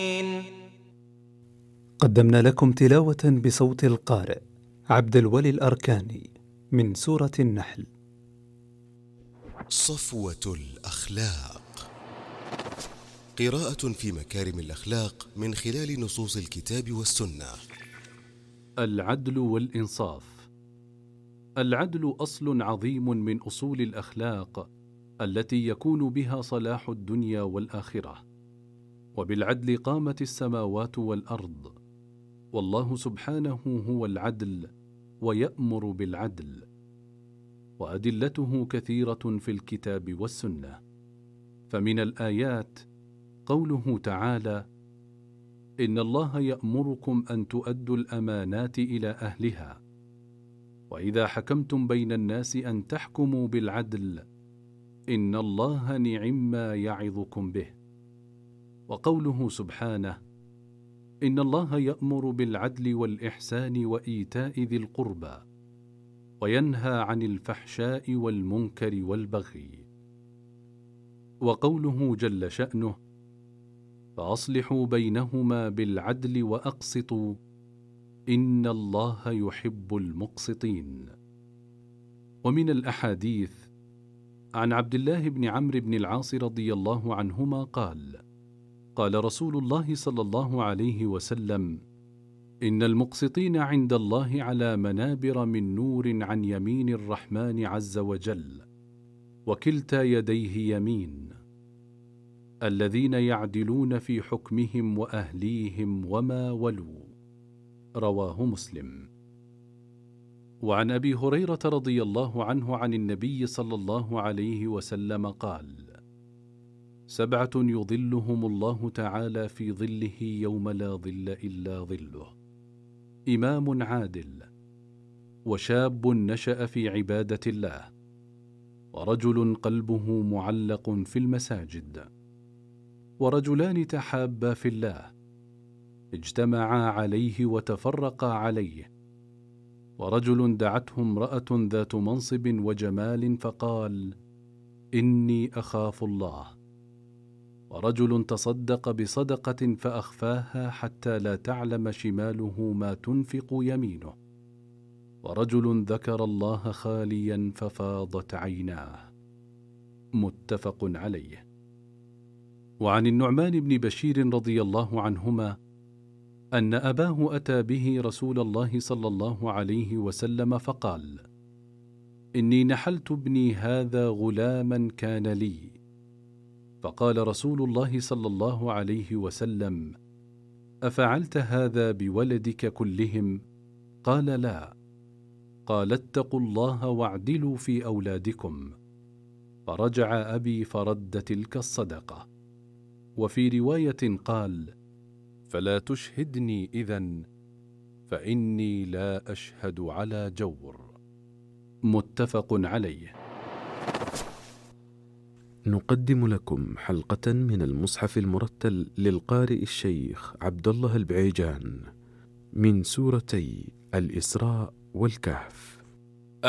قدمنا لكم تلاوة بصوت القارئ عبد الولي الأركاني من سورة النحل. صفوة الأخلاق، قراءة في مكارم الأخلاق من خلال نصوص الكتاب والسنة. العدل والإنصاف. العدل أصل عظيم من أصول الأخلاق التي يكون بها صلاح الدنيا والآخرة، وبالعدل قامت السماوات والأرض، والله سبحانه هو العدل ويأمر بالعدل، وأدلته كثيرة في الكتاب والسنة. فمن الآيات قوله تعالى: إن الله يأمركم أن تؤدوا الأمانات إلى أهلها، وإذا حكمتم بين الناس أن تحكموا بالعدل، إن الله نعم يعظكم به. وقوله سبحانه: إن الله يأمر بالعدل والإحسان وإيتاء ذي القربى، وينهى عن الفحشاء والمنكر والبغي. وقوله جل شأنه: فأصلحوا بينهما بالعدل وأقسطوا إن الله يحب المقسطين. ومن الأحاديث عن عبد الله بن عمرو بن العاص رضي الله عنهما قال: قال رسول الله صلى الله عليه وسلم: إن المقسطين عند الله على منابر من نور عن يمين الرحمن عز وجل، وكلتا يديه يمين، الذين يعدلون في حكمهم وأهليهم وما ولوا. رواه مسلم. وعن أبي هريرة رضي الله عنه عن النبي صلى الله عليه وسلم قال: 7 يظلهم الله تعالى في ظله يوم لا ظل إلا ظله: إمام عادل، وشاب نشأ في عبادة الله، ورجل قلبه معلق في المساجد، ورجلان تحابا في الله اجتمعا عليه وتفرقا عليه، ورجل دعته امرأة ذات منصب وجمال فقال: إني أخاف الله، ورجل تصدق بصدقة فأخفاها حتى لا تعلم شماله ما تنفق يمينه، ورجل ذكر الله خاليا ففاضت عيناه. متفق عليه. وعن النعمان بن بشير رضي الله عنهما أن أباه أتى به رسول الله صلى الله عليه وسلم فقال: إني نحلت ابني هذا غلاما كان لي. فقال رسول الله صلى الله عليه وسلم: أفعلت هذا بولدك كلهم؟ قال: لا. قال: اتقوا الله واعدلوا في أولادكم. فرجع أبي فرد تلك الصدقة. وفي رواية قال: فلا تشهدني إذن، فإني لا أشهد على جور. متفق عليه. نقدم لكم حلقة من المصحف المرتل للقارئ الشيخ عبد الله البعيجان من سورتي الإسراء والكهف.